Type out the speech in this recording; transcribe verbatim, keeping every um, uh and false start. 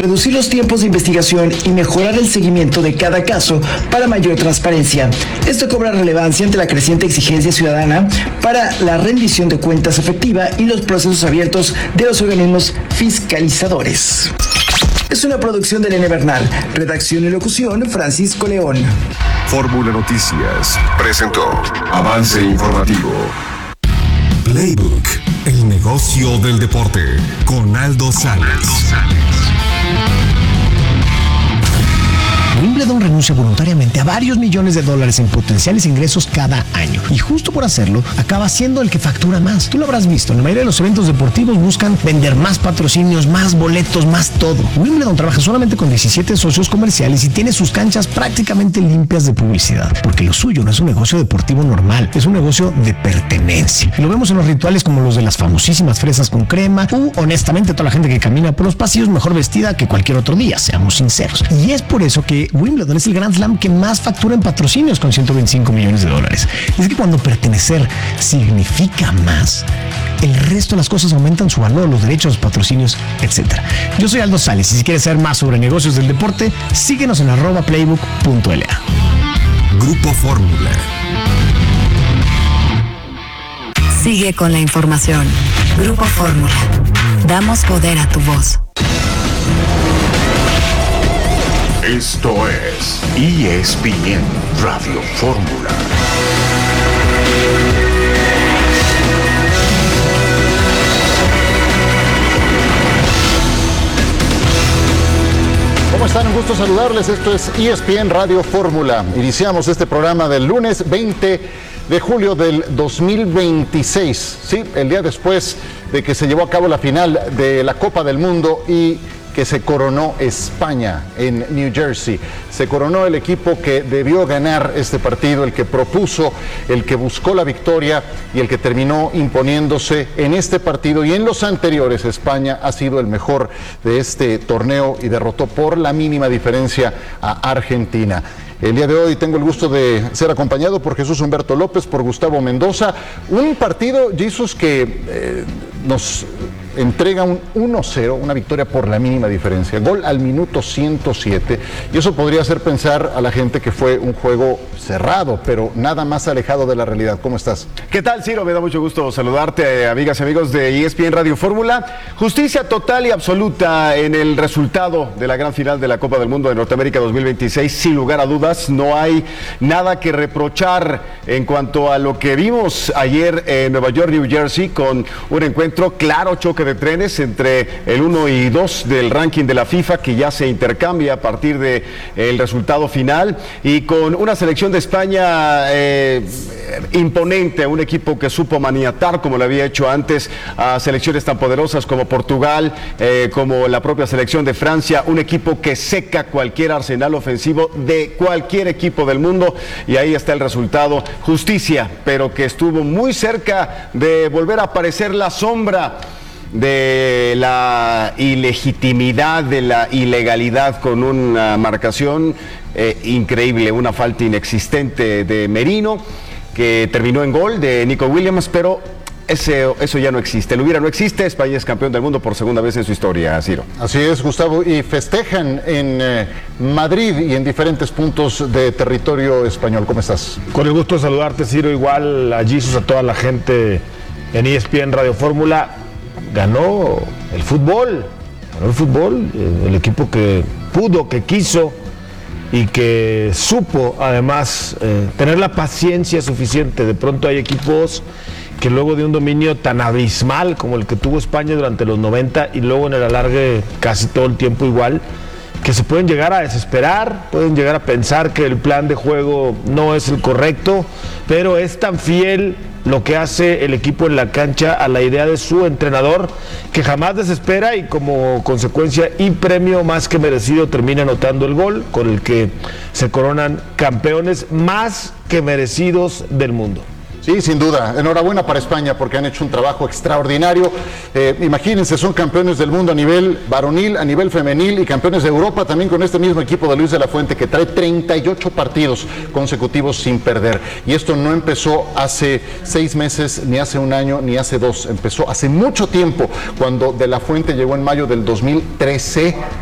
reducir los tiempos de investigación y mejorar el seguimiento de cada caso para mayor transparencia. Esto cobra relevancia ante la creciente exigencia ciudadana para la rendición de cuentas efectiva y los procesos abiertos de los organismos fiscalizadores. Es una producción de Elena Bernal, redacción y locución Francisco León. Fórmula Noticias presentó Avance Informativo. Playbook, el negocio del deporte, con Aldo Sales. Wimbledon renuncia voluntariamente a varios millones de dólares en potenciales ingresos cada año. Y justo por hacerlo, acaba siendo el que factura más. Tú lo habrás visto, en la mayoría de los eventos deportivos buscan vender más patrocinios, más boletos, más todo. Wimbledon trabaja solamente con diecisiete socios comerciales y tiene sus canchas prácticamente limpias de publicidad. Porque lo suyo no es un negocio deportivo normal, es un negocio de pertenencia. Y lo vemos en los rituales como los de las famosísimas fresas con crema, u honestamente toda la gente que camina por los pasillos mejor vestida que cualquier otro día, seamos sinceros. Y es por eso que Wimbledon es el Grand Slam que más factura en patrocinios con ciento veinticinco millones de dólares. Es que cuando pertenecer significa más, el resto de las cosas aumentan su valor, los derechos, los patrocinios, etcétera. Yo soy Aldo Sales y si quieres saber más sobre negocios del deporte, síguenos en arroba playbook punto l a. Grupo Fórmula. Sigue con la información. Grupo Fórmula. Damos poder a tu voz. Esto es E S P N Radio Fórmula. ¿Cómo están? Un gusto saludarles. Esto es E S P N Radio Fórmula. Iniciamos este programa del lunes veinte de julio del dos mil veintiséis. Sí, el día después de que se llevó a cabo la final de la Copa del Mundo y que se coronó España en New Jersey. Se coronó el equipo que debió ganar este partido, el que propuso, el que buscó la victoria y el que terminó imponiéndose en este partido y en los anteriores. España ha sido el mejor de este torneo y derrotó por la mínima diferencia a Argentina. El día de hoy tengo el gusto de ser acompañado por Jesús Humberto López, por Gustavo Mendoza. Un partido, Jesús, que eh, nos entrega un uno cero, una victoria por la mínima diferencia, gol al minuto ciento siete, y eso podría hacer pensar a la gente que fue un juego cerrado, pero nada más alejado de la realidad. ¿Cómo estás? ¿Qué tal, Ciro? Me da mucho gusto saludarte, amigas y amigos de E S P N Radio Fórmula. Justicia total y absoluta en el resultado de la gran final de la Copa del Mundo de Norteamérica dos mil veintiséis, sin lugar a dudas. No hay nada que reprochar en cuanto a lo que vimos ayer en Nueva York, New Jersey, con un encuentro claro, choque de trenes entre el uno y dos del ranking de la FIFA, que ya se intercambia a partir del resultado final, y con una selección de España eh, imponente, un equipo que supo maniatar, como lo había hecho antes, a selecciones tan poderosas como Portugal, eh, como la propia selección de Francia, un equipo que seca cualquier arsenal ofensivo de cualquier equipo del mundo, y ahí está el resultado. Justicia, pero que estuvo muy cerca de volver a aparecer la sombra de la ilegitimidad, de la ilegalidad, con una marcación eh, increíble, una falta inexistente de Merino, que terminó en gol de Nico Williams, pero ese, eso ya no existe. El hubiera no existe. España es campeón del mundo por segunda vez en su historia, Ciro. Así es, Gustavo, y festejan en eh, Madrid y en diferentes puntos de territorio español. ¿Cómo estás? Con el gusto de saludarte, Ciro, igual a Jesus, a toda la gente en E S P N Radio Fórmula. Ganó el fútbol, ganó el fútbol, el equipo que pudo, que quiso y que supo además eh, tener la paciencia suficiente. De pronto hay equipos que luego de un dominio tan abismal como el que tuvo España durante los noventa y luego en el alargue casi todo el tiempo igual, que se pueden llegar a desesperar, pueden llegar a pensar que el plan de juego no es el correcto, pero es tan fiel lo que hace el equipo en la cancha a la idea de su entrenador, que jamás desespera y como consecuencia y premio más que merecido termina anotando el gol con el que se coronan campeones más que merecidos del mundo. Sí, sin duda. Enhorabuena para España porque han hecho un trabajo extraordinario. Eh, imagínense, son campeones del mundo a nivel varonil, a nivel femenil y campeones de Europa también con este mismo equipo de Luis de la Fuente, que trae treinta y ocho partidos consecutivos sin perder. Y esto no empezó hace seis meses, ni hace un año, ni hace dos. Empezó hace mucho tiempo, cuando de la Fuente llegó en mayo del dos mil trece